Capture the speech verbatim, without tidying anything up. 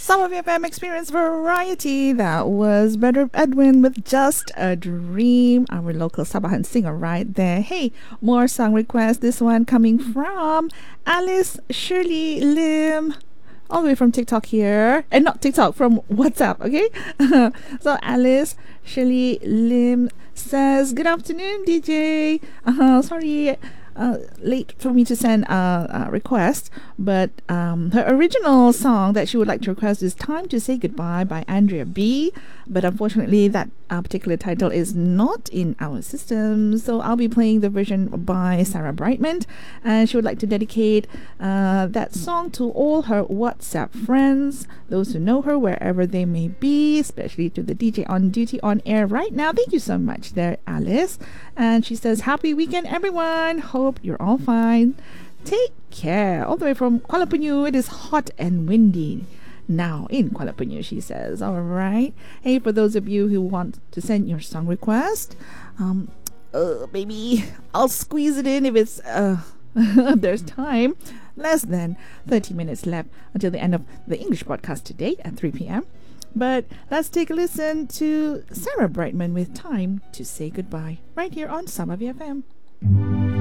Some of your fam experience variety. That was Brother Edwin with Just a Dream, our local Sabahan singer right there. Hey, more song requests. This one coming from Alice Shirley Lim, all the way from TikTok here. And not TikTok, from WhatsApp, okay? So Alice Shirley Lim says, good afternoon, D J. Uh, sorry, uh, late for me to send a, a request, but um, her original song that she would like to request is Time to Say Goodbye by Andrea B. But unfortunately, that uh, particular title is not in our system, so I'll be playing the version by Sarah Brightman, and she would like to dedicate uh, that song to all her WhatsApp friends, those who know her wherever they may be, especially to the D J on duty on air right now. Thank you so much there, Alice. And she says, happy weekend, everyone. Hope you're all fine. Take care. All the way from Kuala Penyu, it is hot and windy now in Kuala Penyu, she says. All right. Hey, for those of you who want to send your song request, um, uh, maybe I'll squeeze it in if it's uh, there's time. Less than thirty minutes left until the end of the English broadcast today at three p.m. But let's take a listen to Sarah Brightman with Time to Say Goodbye right here on Summer V F M.